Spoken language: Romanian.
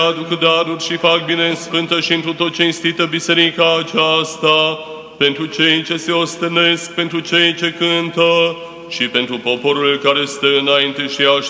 aduc daruri și fac bine în sfântă și întru tot cinstită biserica aceasta, pentru cei ce se ostănesc, pentru cei ce cântă și pentru poporul care stă înainte și așteaptă